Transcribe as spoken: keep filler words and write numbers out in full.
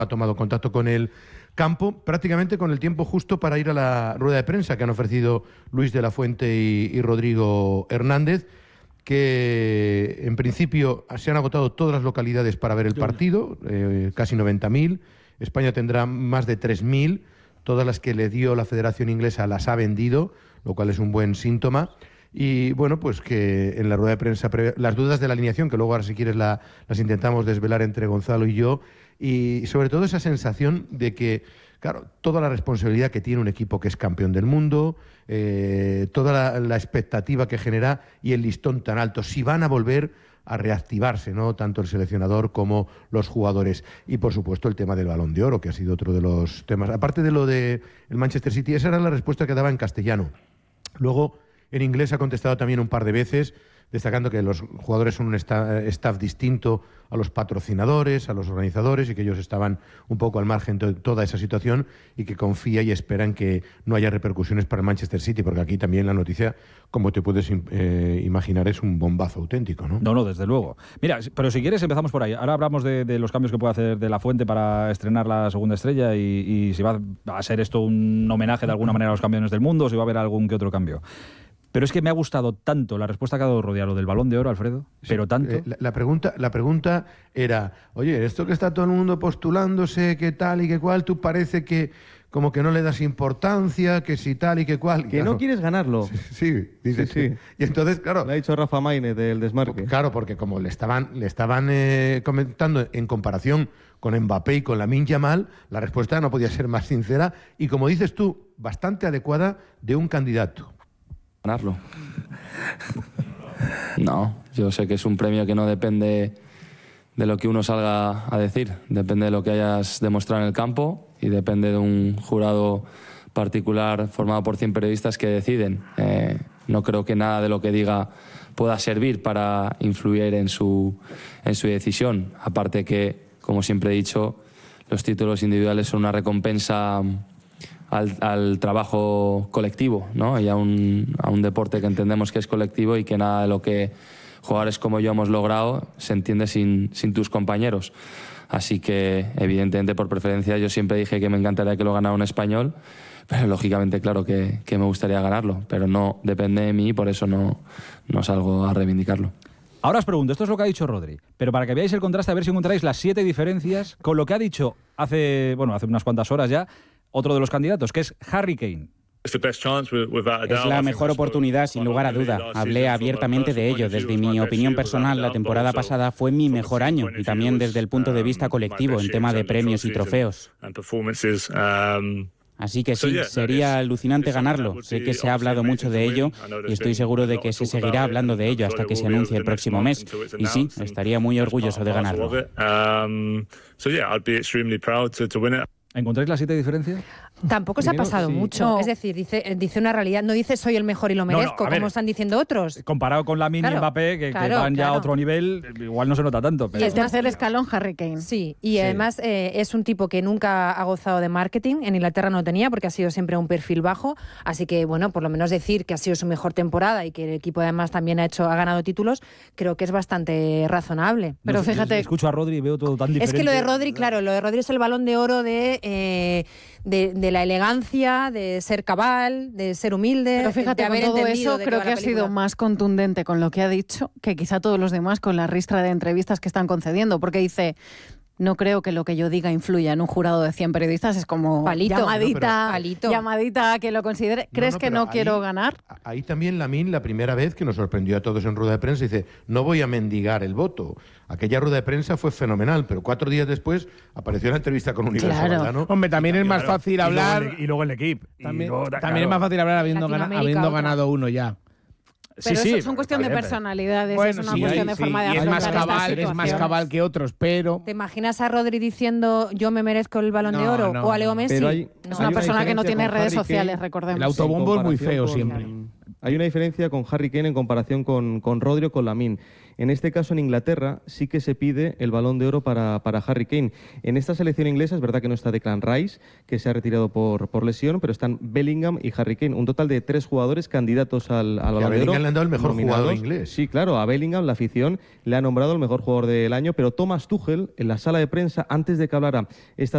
ha tomado contacto con el campo, prácticamente con el tiempo justo para ir a la rueda de prensa que han ofrecido Luis de la Fuente y, y Rodrigo Hernández, que en principio se han agotado todas las localidades para ver el partido, eh, casi noventa mil. España tendrá más de tres mil, todas las que le dio la Federación Inglesa las ha vendido, lo cual es un buen síntoma. Y bueno, pues que en la rueda de prensa, las dudas de la alineación, que luego ahora si quieres la, las intentamos desvelar entre Gonzalo y yo, y sobre todo esa sensación de que, claro, toda la responsabilidad que tiene un equipo que es campeón del mundo, eh, toda la, la expectativa que genera y el listón tan alto, si van a volver a reactivarse, ¿no?, tanto el seleccionador como los jugadores. Y por supuesto el tema del Balón de Oro, que ha sido otro de los temas. Aparte de lo del Manchester City, esa era la respuesta que daba en castellano. Luego en inglés ha contestado también un par de veces, destacando que los jugadores son un sta staff distinto a los patrocinadores, a los organizadores, y que ellos estaban un poco al margen de toda esa situación y que confía y espera en que no haya repercusiones para el Manchester City, porque aquí también la noticia, como te puedes eh, imaginar, es un bombazo auténtico, ¿no? No, no, desde luego. Mira, pero si quieres empezamos por ahí. Ahora hablamos de, de los cambios que puede hacer De la Fuente para estrenar la segunda estrella y, y si va a ser esto un homenaje de alguna manera a los campeones del mundo o si va a haber algún que otro cambio. Pero es que me ha gustado tanto la respuesta que ha dado Rodri a lo del Balón de Oro, Alfredo, sí, pero tanto... Eh, la, la, pregunta, la pregunta era, oye, esto que está todo el mundo postulándose, qué tal y qué cual, tú parece que como que no le das importancia, que si tal y qué cual... Que claro, no quieres ganarlo. Sí, sí dice sí, sí. Y entonces, claro... Lo ha dicho Rafa Maine del Desmarque. Claro, porque como le estaban, le estaban eh, comentando en comparación con Mbappé y con Lamine Yamal, la respuesta no podía ser más sincera y, como dices tú, bastante adecuada de un candidato. Ganarlo. No, yo sé que es un premio que no depende de lo que uno salga a decir, depende de lo que hayas demostrado en el campo y depende de un jurado particular formado por cien periodistas que deciden. Eh, no creo que nada de lo que diga pueda servir para influir en su, en su decisión, aparte que, como siempre he dicho, los títulos individuales son una recompensa Al, al trabajo colectivo, ¿no? Y a un, a un deporte que entendemos que es colectivo y que nada de lo que jugadores como yo hemos logrado se entiende sin, sin tus compañeros. Así que, evidentemente, por preferencia, yo siempre dije que me encantaría que lo ganara un español, pero lógicamente, claro que, que me gustaría ganarlo, pero no depende de mí y por eso no, no salgo a reivindicarlo. Ahora os pregunto, esto es lo que ha dicho Rodri, pero para que veáis el contraste, a ver si encontráis las siete diferencias con lo que ha dicho hace, bueno, hace unas cuantas horas ya, otro de los candidatos, que es Harry Kane. Es la mejor oportunidad, sin lugar a duda. Hablé abiertamente de ello. Desde mi opinión personal, la temporada pasada fue mi mejor año y también desde el punto de vista colectivo en tema de premios y trofeos. Así que sí, sería alucinante ganarlo. Sé que se ha hablado mucho de ello y estoy seguro de que se seguirá hablando de ello hasta que se anuncie el próximo mes. Y sí, estaría muy orgulloso de ganarlo. ¿Encontráis las siete diferencias? Tampoco se ha pasado sí. mucho. No. Es decir, dice, dice una realidad. No dice soy el mejor y lo merezco, no, no, como están diciendo otros. Comparado con Lamine claro, y Mbappé, que, claro, que van ya claro. a otro nivel, igual no se nota tanto. Pero... Y el tercer escalón, Harry Kane. Sí, y sí. además eh, es un tipo que nunca ha gozado de marketing. En Inglaterra no tenía, porque ha sido siempre un perfil bajo. Así que, bueno, por lo menos decir que ha sido su mejor temporada y que el equipo además también ha hecho ha ganado títulos, creo que es bastante razonable. Pero no, fíjate... Escucho a Rodri y veo todo tan diferente. Es que lo de Rodri, claro, lo de Rodri es el Balón de Oro de... Eh, De, de la elegancia, de ser cabal, de ser humilde. Pero fíjate, de haber con todo entendido eso creo que ha sido más contundente con lo que ha dicho que quizá todos los demás con la ristra de entrevistas que están concediendo, porque dice... No creo que lo que yo diga influya en un jurado de cien periodistas. Es como palito, llamadita, no, pero, palito. llamadita a que lo considere. ¿Crees no, no, que no ahí, quiero ganar? Ahí también Lamine, la primera vez que nos sorprendió a todos en rueda de prensa, dice, no voy a mendigar el voto. Aquella rueda de prensa fue fenomenal, pero cuatro días después apareció la entrevista con Universal. Claro. ¿no? Hombre, también es más fácil y hablar... Luego el, y luego el equipo. También, luego, también claro. es más fácil hablar habiendo, gana, habiendo ganado uno ya. Pero sí, eso sí, son cuestión de personalidades, bueno, es una sí, cuestión sí, de forma sí, de y afrontar es más cabal, esta es más cabal que otros, pero... ¿Te imaginas a Rodri diciendo yo me merezco el Balón no, de Oro? No, ¿O a Leo Messi? Pero hay, no. Es una hay persona una que no tiene redes Harry sociales, Kane, recordemos. El autobombo es muy feo con, siempre. Hay una diferencia con Harry Kane en comparación con, con Rodri o con Lamine. En este caso, en Inglaterra, sí que se pide el Balón de Oro para, para Harry Kane. En esta selección inglesa es verdad que no está Declan Rice, que se ha retirado por, por lesión, pero están Bellingham y Harry Kane. Un total de tres jugadores candidatos al, al Balón de Oro. A Bellingham le han dado el mejor nominados. jugador inglés. Sí, claro, a Bellingham la afición le ha nombrado el mejor jugador del año, pero Thomas Tuchel, en la sala de prensa, antes de que hablara esta